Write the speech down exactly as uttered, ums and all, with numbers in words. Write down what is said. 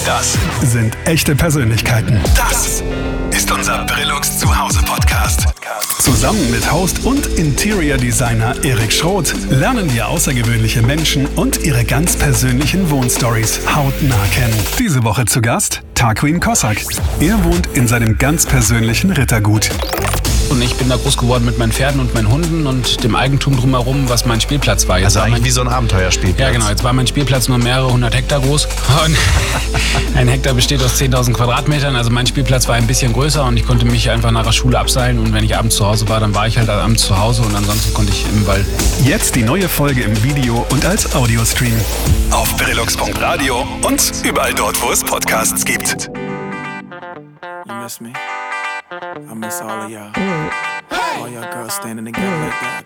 Das sind echte Persönlichkeiten. Das ist unser Brillux Zuhause-Podcast. Zusammen mit Host und Interior Designer Erik Schroth lernen wir außergewöhnliche Menschen und ihre ganz persönlichen Wohnstories hautnah kennen. Diese Woche zu Gast Tarquin Kossak. Er wohnt in seinem ganz persönlichen Rittergut. Und ich bin da groß geworden mit meinen Pferden und meinen Hunden und dem Eigentum drumherum, was mein Spielplatz war. Jetzt also war eigentlich mein, wie so ein Abenteuerspielplatz. Ja genau, jetzt war mein Spielplatz nur mehrere hundert Hektar groß. Und ein Hektar besteht aus zehntausend Quadratmetern. Also mein Spielplatz war ein bisschen größer und ich konnte mich einfach nach der Schule abseilen. Und wenn ich abends zu Hause war, dann war ich halt abends zu Hause und ansonsten konnte ich im Wald. Jetzt die neue Folge im Video und als Audiostream. Auf brillux punkt radio und überall dort, wo es Podcasts gibt. You miss me? I miss all of y'all. All y'all girls standing together like that.